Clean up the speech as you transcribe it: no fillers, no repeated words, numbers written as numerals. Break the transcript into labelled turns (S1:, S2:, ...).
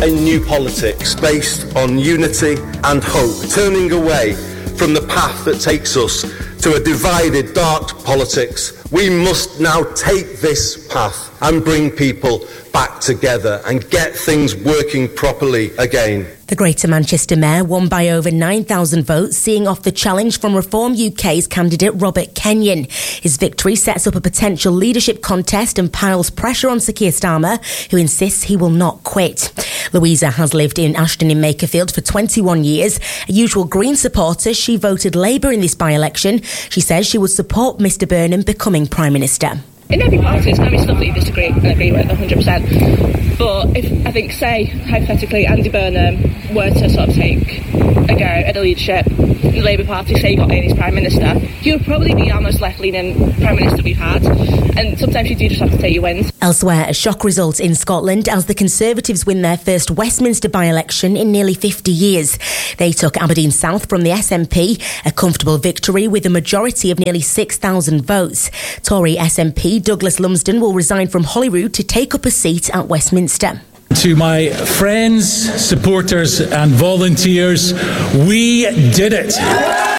S1: a new politics based on unity and hope, turning away from the path that takes us to a divided, dark politics. We must now take this path and bring people back together and get things working properly again.
S2: The Greater Manchester Mayor won by over 9,000 votes, seeing off the challenge from Reform UK's candidate Robert Kenyon. His victory sets up a potential leadership contest and piles pressure on Sir Keir Starmer, who insists he will not quit. Louisa has lived in Ashton in Makerfield for 21 years. A usual Green supporter, she voted Labour in this by-election. She says she would support Mr Burnham becoming Prime Minister.
S3: In every party, there's going to be stuff that you disagree and agree with 100%. But if, I think, say, hypothetically, Andy Burnham were to sort of take a go at the leadership in the Labour Party, say he got in as Prime Minister, he would probably be our most left-leaning Prime Minister we've had. And sometimes you do just have to take your wins.
S2: Elsewhere, a shock result in Scotland as the Conservatives win their first Westminster by-election in nearly 50 years. They took Aberdeen South from the SNP, a comfortable victory with a majority of nearly 6,000 votes. Tory SNP Douglas Lumsden will resign from Holyrood to take up a seat at Westminster.
S4: To my friends, supporters and volunteers, we did it.